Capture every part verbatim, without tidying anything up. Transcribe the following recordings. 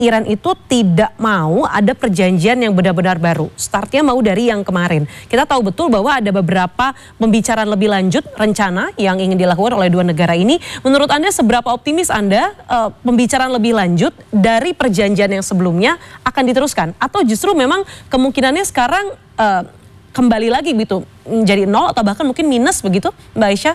Iran itu tidak mau ada perjanjian yang benar-benar baru. Startnya mau dari yang kemarin. Kita tahu betul bahwa ada beberapa pembicaraan lebih lanjut rencana yang ingin dilakukan oleh dua negara ini. Menurut Anda seberapa optimis Anda uh, pembicaraan lebih lanjut dari perjanjian yang sebelumnya akan diteruskan? Atau justru memang kemungkinannya sekarang uh, kembali lagi gitu menjadi nol atau bahkan mungkin minus begitu, Mbak Aisyah?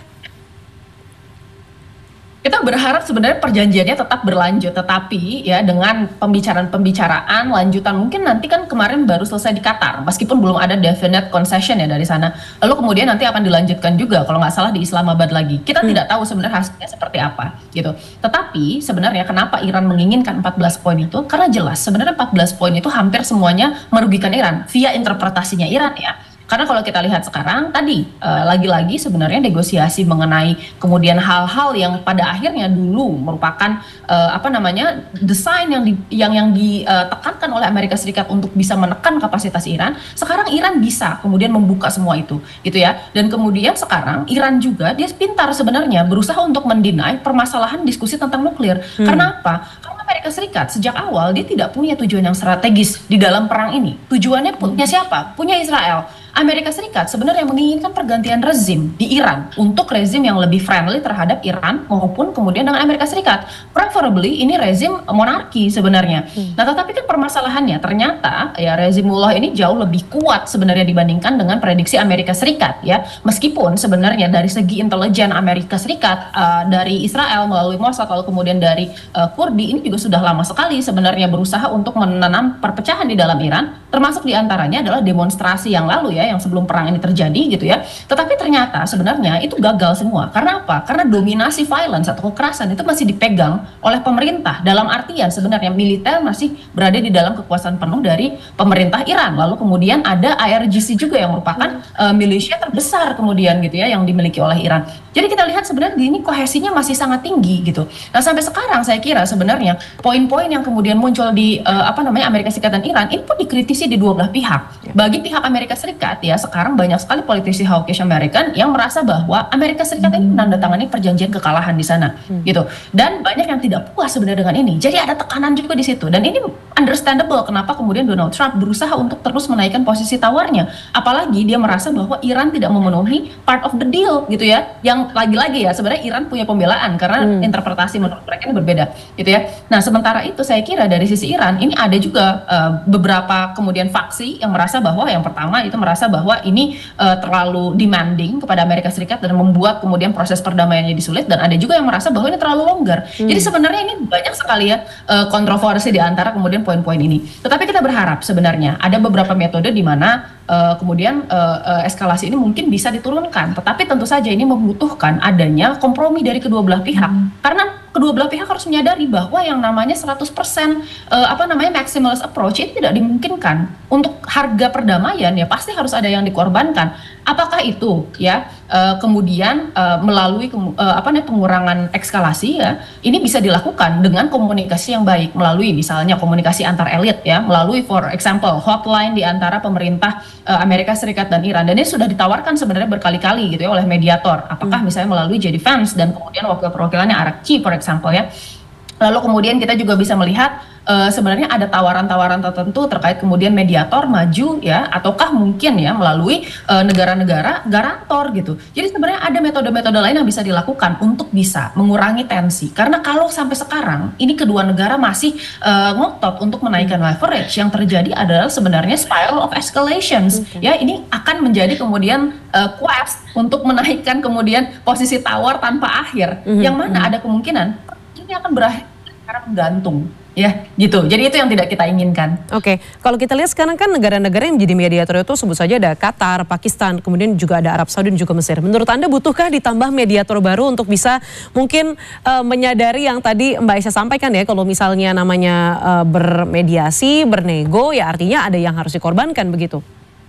Kita berharap sebenarnya perjanjiannya tetap berlanjut, tetapi ya dengan pembicaraan-pembicaraan lanjutan mungkin nanti kan kemarin baru selesai di Qatar, meskipun belum ada definite concession ya dari sana. Lalu kemudian nanti akan dilanjutkan juga kalau nggak salah di Islamabad lagi. Kita hmm. tidak tahu sebenarnya hasilnya seperti apa gitu. Tetapi sebenarnya kenapa Iran menginginkan empat belas poin itu? Karena jelas sebenarnya empat belas poin itu hampir semuanya merugikan Iran via interpretasinya Iran ya. Karena kalau kita lihat sekarang tadi uh, lagi-lagi sebenarnya negosiasi mengenai kemudian hal-hal yang pada akhirnya dulu merupakan uh, apa namanya desain yang di, yang yang ditekankan oleh Amerika Serikat untuk bisa menekan kapasitas Iran, sekarang Iran bisa kemudian membuka semua itu gitu ya. Dan kemudian sekarang Iran juga dia pintar sebenarnya berusaha untuk mendinai permasalahan diskusi tentang nuklir. Hmm. Karena apa? Karena Amerika Serikat sejak awal dia tidak punya tujuan yang strategis di dalam perang ini. Tujuannya punya siapa? Punya Israel. Amerika Serikat sebenarnya menginginkan pergantian rezim di Iran untuk rezim yang lebih friendly terhadap Iran maupun kemudian dengan Amerika Serikat. Preferably ini rezim monarki sebenarnya. Hmm. Nah, tetapi kan permasalahannya ternyata ya rezimullah ini jauh lebih kuat sebenarnya dibandingkan dengan prediksi Amerika Serikat ya. Meskipun sebenarnya dari segi intelijen Amerika Serikat uh, dari Israel melalui Mossad lalu kemudian dari uh, Kurdi ini juga sudah lama sekali sebenarnya berusaha untuk menanam perpecahan di dalam Iran, termasuk diantaranya adalah demonstrasi yang lalu ya yang sebelum perang ini terjadi gitu ya. Tetapi ternyata sebenarnya itu gagal semua. Karena apa? Karena dominasi violence atau kekerasan itu masih dipegang oleh pemerintah. Dalam artian sebenarnya militer masih berada di dalam kekuasaan penuh dari pemerintah Iran. Lalu kemudian ada I R G C juga yang merupakan uh, militia terbesar kemudian gitu ya yang dimiliki oleh Iran. Jadi kita lihat sebenarnya ini kohesinya masih sangat tinggi gitu. Nah, sampai sekarang saya kira sebenarnya poin-poin yang kemudian muncul di uh, apa namanya Amerika Serikat dan Iran ini pun dikritisi di dua belah pihak. Bagi pihak Amerika Serikat ya sekarang banyak sekali politisi hawkish American yang merasa bahwa Amerika Serikat ini menandatangani perjanjian kekalahan di sana hmm. gitu. Dan banyak yang tidak puas sebenarnya dengan ini. Jadi ada tekanan juga di situ. Dan ini understandable kenapa kemudian Donald Trump berusaha untuk terus menaikkan posisi tawarnya. Apalagi dia merasa bahwa Iran tidak memenuhi part of the deal gitu ya. Yang lagi-lagi ya sebenarnya Iran punya pembelaan karena hmm. interpretasi menurut mereka ini berbeda gitu ya. Nah, sementara itu saya kira dari sisi Iran ini ada juga uh, beberapa kemudian faksi yang merasa bahwa yang pertama itu merasa bahwa ini uh, terlalu demanding kepada Amerika Serikat dan membuat kemudian proses perdamaiannya disulit, dan ada juga yang merasa bahwa ini terlalu longgar. Hmm. Jadi sebenarnya ini banyak sekali ya uh, kontroversi di antara kemudian poin-poin ini. Tetapi kita berharap sebenarnya ada beberapa metode di mana Uh, kemudian uh, uh, eskalasi ini mungkin bisa diturunkan, tetapi tentu saja ini membutuhkan adanya kompromi dari kedua belah pihak. Hmm. Karena kedua belah pihak harus menyadari bahwa yang namanya seratus persen uh, apa namanya maximalist approach itu tidak dimungkinkan. Untuk harga perdamaian ya pasti harus ada yang dikorbankan. Apakah itu ya uh, kemudian uh, melalui uh, apa namanya pengurangan eskalasi ya ini bisa dilakukan dengan komunikasi yang baik melalui misalnya komunikasi antar elit ya, melalui for example hotline di antara pemerintah Amerika Serikat dan Iran, dan ini sudah ditawarkan sebenarnya berkali-kali gitu ya oleh mediator. Apakah hmm. misalnya melalui J D Vance dan kemudian wakil perwakilannya Arakci for example ya. Lalu kemudian kita juga bisa melihat uh, sebenarnya ada tawaran-tawaran tertentu terkait kemudian mediator maju ya, ataukah mungkin ya melalui uh, negara-negara garantor gitu. Jadi sebenarnya ada metode-metode lain yang bisa dilakukan untuk bisa mengurangi tensi. Karena kalau sampai sekarang ini kedua negara masih uh, ngotot untuk menaikkan leverage, yang terjadi adalah sebenarnya spiral of escalations. Okay. Ya, ini akan menjadi kemudian uh, quest untuk menaikkan kemudian posisi tawar tanpa akhir. Mm-hmm. Yang mana ada kemungkinan ini akan berakhir karena menggantung ya gitu. Jadi itu yang tidak kita inginkan. Oke, kalau kita lihat sekarang kan negara-negara yang jadi mediator itu sebut saja ada Qatar, Pakistan, kemudian juga ada Arab Saudi dan juga Mesir. Menurut Anda butuhkah ditambah mediator baru untuk bisa mungkin uh, menyadari yang tadi Mbak Aisyah sampaikan ya, kalau misalnya namanya uh, bermediasi, bernego ya artinya ada yang harus dikorbankan begitu?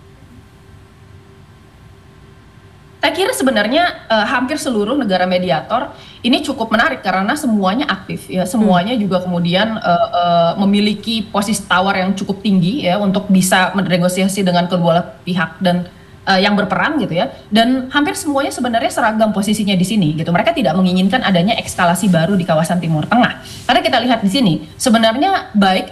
Saya kira sebenarnya uh, hampir seluruh negara mediator ini cukup menarik karena semuanya aktif ya, semuanya hmm. juga kemudian uh, uh, memiliki posisi tawar yang cukup tinggi ya untuk bisa bernegosiasi dengan kedua pihak dan uh, yang berperang gitu ya, dan hampir semuanya sebenarnya seragam posisinya di sini gitu. Mereka tidak menginginkan adanya eskalasi baru di kawasan Timur Tengah karena kita lihat di sini sebenarnya baik